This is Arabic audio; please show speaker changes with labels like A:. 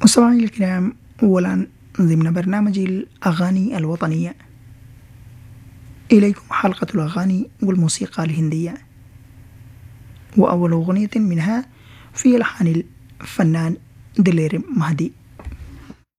A: مستمعي الكرام، أولا ضمن برنامج الأغاني الوطنية إليكم حلقة الأغاني والموسيقى الهندية، وأول أغنية منها في ألحان الفنان دلير مهدي.